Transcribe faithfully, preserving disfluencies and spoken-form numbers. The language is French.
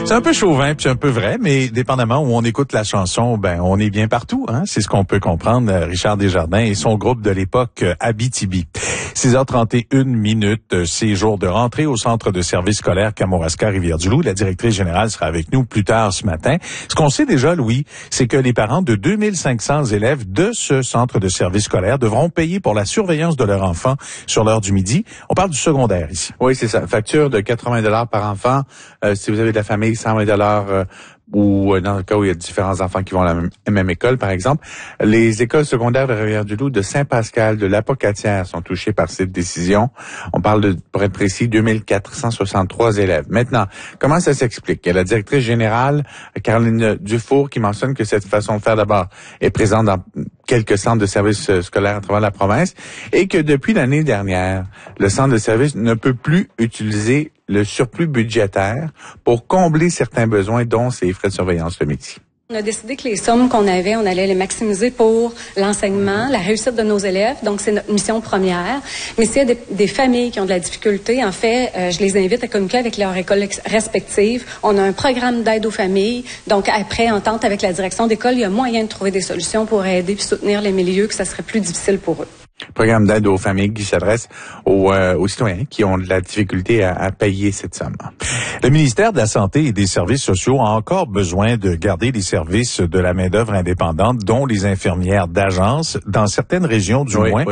C'est un peu chauvin puis un peu vrai, mais dépendamment où on écoute la chanson, ben on est bien partout. Hein? C'est ce qu'on peut comprendre, Richard Desjardins et son groupe de l'époque Abitibi. six heures trente et une minutes, c'est jour de rentrée au centre de service scolaire Kamouraska-Rivière-du-Loup. La directrice générale sera avec nous plus tard ce matin. Ce qu'on sait déjà, Louis, c'est que les parents de deux mille cinq cents élèves de ce centre de service scolaire devront payer pour la surveillance de leur enfant sur l'heure du midi. On parle du secondaire ici. Oui, c'est ça. Facture de quatre-vingts dollars par enfant. Euh, si vous avez de la famille, cent vingt dollars euh, ou euh, dans le cas où il y a différents enfants qui vont à la même, même école, par exemple. Les écoles secondaires de Rivière-du-Loup, de Saint-Pascal, de l'Apocatière sont touchées par cette décision. On parle de, pour être précis, deux mille quatre cent soixante-trois élèves. Maintenant, comment ça s'explique? Il y a la directrice générale, Caroline Dufour, qui mentionne que cette façon de faire d'abord est présente dans quelques centres de services scolaires à travers la province et que depuis l'année dernière, le centre de service ne peut plus utiliser le surplus budgétaire pour combler certains besoins, dont ces frais de surveillance le midi. On a décidé que les sommes qu'on avait, on allait les maximiser pour l'enseignement, la réussite de nos élèves. Donc, c'est notre mission première. Mais s'il y a des, des familles qui ont de la difficulté, en fait, euh, je les invite à communiquer avec leurs écoles respectives. On a un programme d'aide aux familles. Donc, après entente avec la direction d'école, il y a moyen de trouver des solutions pour aider et soutenir les milieux que ça serait plus difficile pour eux. Programme d'aide aux familles qui s'adresse aux, euh, aux citoyens qui ont de la difficulté à, à payer cette somme. Le ministère de la Santé et des Services sociaux a encore besoin de garder les services de la main-d'œuvre indépendante, dont les infirmières d'agence, dans certaines régions du oui, moins. Oui.